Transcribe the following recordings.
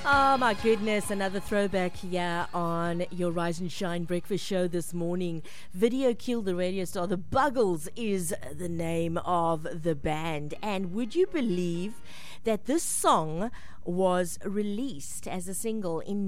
Oh my goodness, another throwback here on your Rise and Shine breakfast show this morning. Video killed the radio star. The Buggles is the name of the band. And would you believe that this song was released as a single in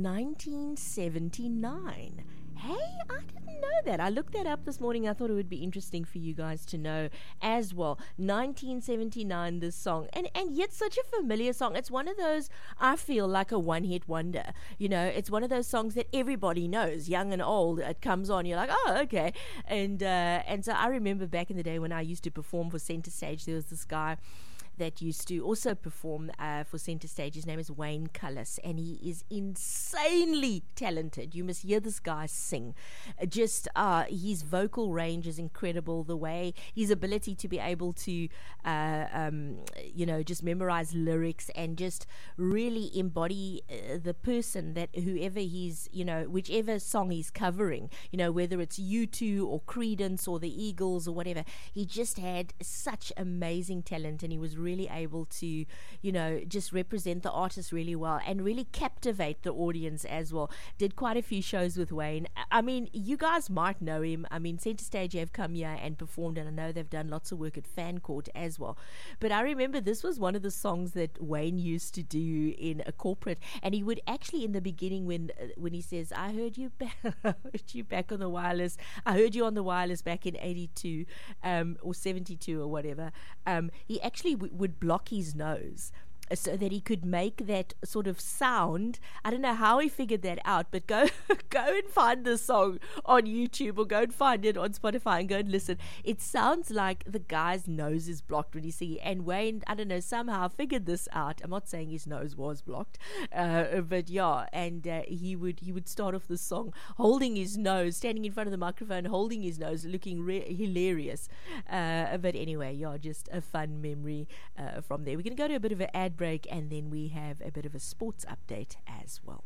1979? Hey, I didn't know that. I looked that up this morning. I thought it would be interesting for you guys to know as well. 1979, this song. And yet such a familiar song. It's one of those, I feel like a one-hit wonder. You know, it's one of those songs that everybody knows, young and old. It comes on, you're like, oh, okay. And so I remember back in the day when I used to perform for Center Stage, there was this guy that used to also perform for Center Stage. His name is Wayne Cullis, and he is insanely talented. You must hear this guy sing. Just his vocal range is incredible. The way, his ability to be able to, just memorize lyrics and just really embody the person that whoever he's, whichever song he's covering, whether it's U2 or Creedence or the Eagles or whatever, he just had such amazing talent, and he was really able to, just represent the artist really well and really captivate the audience as well. Did quite a few shows with Wayne. I mean, you guys might know him. I mean, Center Stage have come here and performed, and I know they've done lots of work at Fan Court as well. But I remember this was one of the songs that Wayne used to do in a corporate, and he would actually, in the beginning, when he says, I heard you back on the wireless, I heard you on the wireless back in 82 or 72 or whatever, he actually would block his nose so that he could make that sort of sound. I don't know how he figured that out, but go and find this song on YouTube or go and find it on Spotify and go and listen. It sounds like the guy's nose is blocked when you see, and Wayne, I don't know, somehow figured this out. I'm not saying his nose was blocked, but yeah, and he would start off the song holding his nose, standing in front of the microphone, holding his nose, looking hilarious. But anyway, yeah, just a fun memory from there. We're going to go to a bit of an ad break, and then we have a bit of a sports update as well.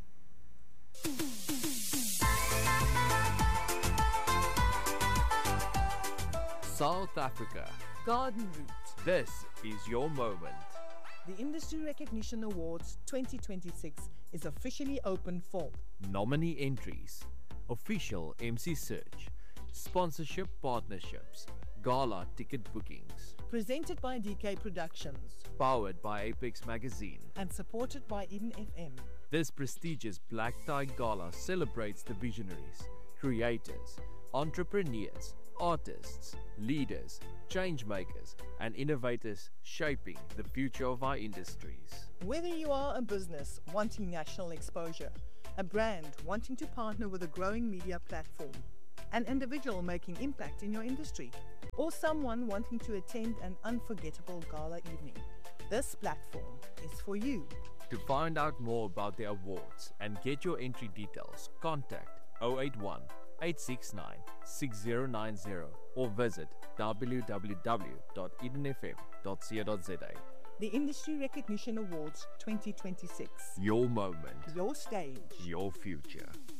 South Africa, Garden Route. this is your moment. The Industry Recognition Awards 2026 is officially open for Nominee entries, official MC search, sponsorship partnerships, gala ticket bookings, presented by DK Productions powered by Apex Magazine. and supported by Eden FM. This prestigious Black Tie Gala celebrates the visionaries, creators, entrepreneurs, artists, leaders, change makers, and innovators shaping the future of our industries. Whether you are a business wanting national exposure, a brand wanting to partner with a growing media platform, an individual making impact in your industry, or someone wanting to attend an unforgettable gala evening, this platform is for you. To find out more about the awards and get your entry details, contact 081 869 6090 or visit www.edenfm.co.za. The Industry Recognition Awards 2026. Your moment, Your stage. your future.